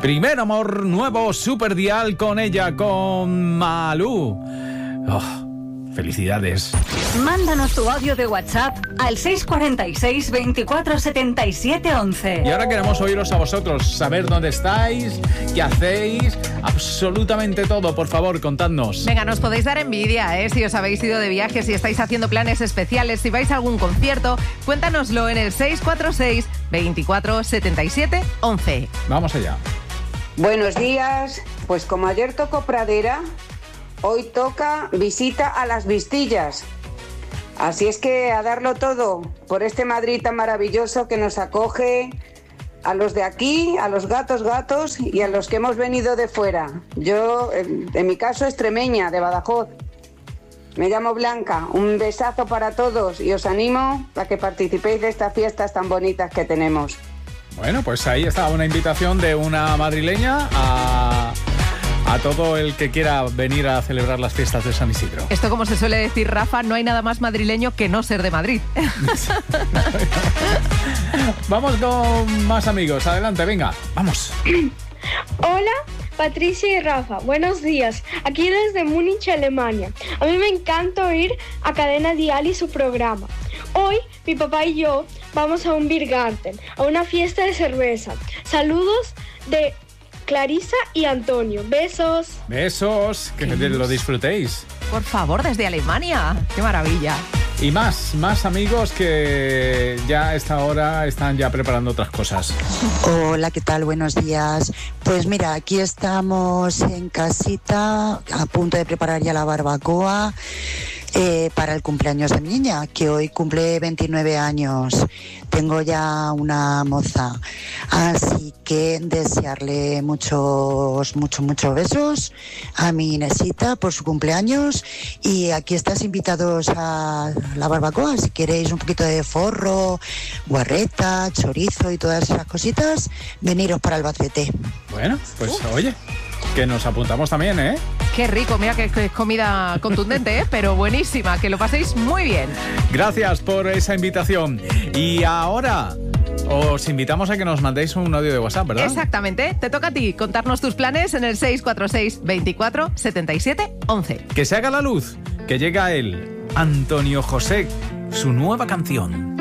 Primer amor, nuevo Superdial con ella, con Malú. Felicidades. Mándanos tu audio de WhatsApp al 646 24 77 11. Y ahora queremos oíros a vosotros, saber dónde estáis, qué hacéis, absolutamente todo. Por favor, contadnos. Venga, nos podéis dar envidia, si os habéis ido de viaje, si estáis haciendo planes especiales, si vais a algún concierto, cuéntanoslo en el 646 24 77 11. Vamos allá. Buenos días. Pues como ayer tocó Pradera, hoy toca visita a las Vistillas. Así es que a darlo todo por este Madrid tan maravilloso que nos acoge a los de aquí, a los gatos y a los que hemos venido de fuera. Yo, en mi caso, extremeña, de Badajoz. Me llamo Blanca. Un besazo para todos y os animo a que participéis de estas fiestas tan bonitas que tenemos. Bueno, pues ahí está una invitación de una madrileña a todo el que quiera venir a celebrar las fiestas de San Isidro. Esto, como se suele decir, Rafa, no hay nada más madrileño que no ser de Madrid. Vamos con más amigos. Adelante, venga, vamos. Hola, Patricia y Rafa, buenos días. Aquí desde Múnich, Alemania. A mí me encanta oír a Cadena Dial y su programa. Hoy, mi papá y yo vamos a un Biergarten, a una fiesta de cerveza. Saludos de Clarisa y Antonio. Besos. Besos, que lo disfrutéis. Por favor, desde Alemania. ¡Qué maravilla! Y más amigos que ya a esta hora están ya preparando otras cosas. Hola, ¿qué tal? Buenos días. Pues mira, aquí estamos en casita, a punto de preparar ya la barbacoa para el cumpleaños de mi niña, que hoy cumple 29 años. Tengo ya una moza, así que desearle muchos besos a mi Inesita por su cumpleaños. Y aquí estáis invitados a la barbacoa. Si queréis un poquito de forro, guarreta, chorizo y todas esas cositas, veniros para Albacete. Bueno, pues oye, que nos apuntamos también, ¿eh? Qué rico, mira que es comida contundente, pero buenísima, que lo paséis muy bien. Gracias por esa invitación. Y ahora os invitamos a que nos mandéis un audio de WhatsApp, ¿verdad? Exactamente, te toca a ti contarnos tus planes en el 646 24 77 11. Que se haga la luz, que llega él, Antonio José, su nueva canción.